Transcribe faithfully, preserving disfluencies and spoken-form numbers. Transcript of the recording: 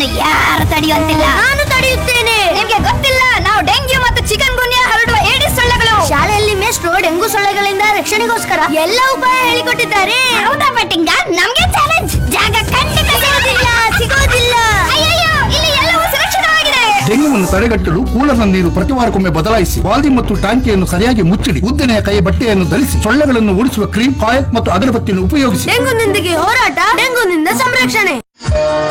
ನಮ್ಮನ್ನು ಯಾರು ತಡೆಯುವಂತಿಲ್ಲ. ನಾನು ತಡೆಯುತ್ತೇನೆ. ನಿಮ್ಗೆ ಗೊತ್ತಿಲ್ಲ, ನಾವು ಡೆಂಗ್ಯೂ ಮತ್ತು ಚಿಕನ್ ಗುನ್ಯಾ ಹರಡುವ ಏಡಿಸ್ ಸೊಳ್ಳೆಗಳು. ಶಾಲೆಯಲ್ಲಿ ಮೇಷ್ಟ್ರು ಡೆಂಗು ಸೊಳ್ಳೆಗಳಿಂದ ರಕ್ಷಣೆಗೋಸ್ಕರ ಎಲ್ಲ ಉಪಾಯ ಹೇಳಿಕೊಟ್ಟಿದ್ದಾರೆ. ಹೌದಾ ಪಟ್ಟಿಂಗ? ನಮ್ಗೆ ಚಾಲೆಂಜ್. ಜಾಗ ಖಂಡಿತ ಸಿಗೋದಿಲ್ಲ ಸಿಗೋದಿಲ್ಲ. ಅಯ್ಯಯ್ಯೋ, ಇಲ್ಲಿ ಎಲ್ಲವೂ ಸುರಕ್ಷಿತವಾಗಿದೆ. ಡೆಂಗ್ಯೂವನ್ನು ತಡೆಗಟ್ಟಲು ಕೂಲರ್ನ ನೀರು ಪ್ರತಿ ವಾರಕ್ಕೊಮ್ಮೆ ಬದಲಾಯಿಸಿ, ಬಾಲ್ದಿ ಮತ್ತು ಟಾಂಕಿಯನ್ನು ಸರಿಯಾಗಿ ಮುಚ್ಚಿಡಿ, ಉದ್ದನೆಯ ಕೈ ಬಟ್ಟೆಯನ್ನು ಧರಿಸಿ, ಸೊಳ್ಳೆಗಳನ್ನು ಓಡಿಸುವ ಕ್ರೀಮ್, ಕಾಯಲ್ ಮತ್ತು ಅಗರಬತ್ತಿಯನ್ನು ಉಪಯೋಗಿಸಿ. ಡೆಂಗುನೊಂದಿಗೆ ಹೋರಾಟ, ಡೆಂಗುನಿಂದ ಸಂರಕ್ಷಣೆ.